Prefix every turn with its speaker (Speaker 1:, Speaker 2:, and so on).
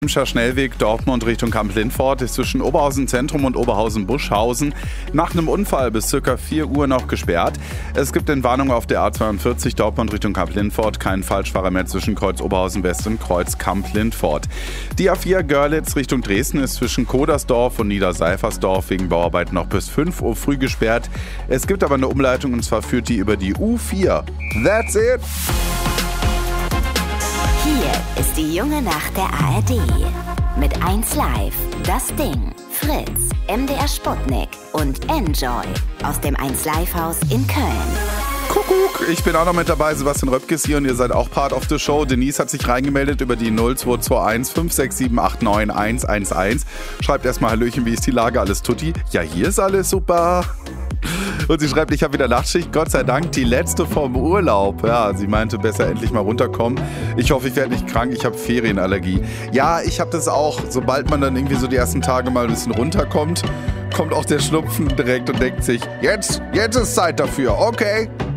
Speaker 1: Schnellweg Dortmund Richtung Kamp-Lindfort ist zwischen Oberhausen Zentrum und Oberhausen-Buschhausen nach einem Unfall bis ca. 4 Uhr noch gesperrt. Es gibt Entwarnung auf der A42 Dortmund Richtung Kamp-Lindfort, keinen Falschfahrer mehr zwischen Kreuz Oberhausen West und Kreuz Kamp-Lindfort. Die A4 Görlitz Richtung Dresden ist zwischen Kodersdorf und Niederseifersdorf wegen Bauarbeiten noch bis 5 Uhr früh gesperrt. Es gibt aber eine Umleitung und zwar führt die über die U4. That's it!
Speaker 2: Hier ist die junge Nacht der ARD. Mit 1Live, Das Ding, Fritz, MDR Sputnik und Enjoy aus dem 1Live-Haus in Köln.
Speaker 1: Kuckuck, ich bin auch noch mit dabei, Sebastian Röpkes hier und ihr seid auch Part of the Show. Denise hat sich reingemeldet über die 0221 567 89 111. Schreibt erstmal Hallöchen, wie ist die Lage, alles tutti? Ja, hier ist alles super. Und sie schreibt, ich habe wieder Nachtschicht, Gott sei Dank, die letzte vom Urlaub. Ja, sie meinte, besser endlich mal runterkommen. Ich hoffe, ich werde nicht krank, ich habe Ferienallergie. Ja, ich habe das auch. Sobald man dann irgendwie so die ersten Tage mal ein bisschen runterkommt, kommt auch der Schnupfen direkt und denkt sich, jetzt ist Zeit dafür, okay?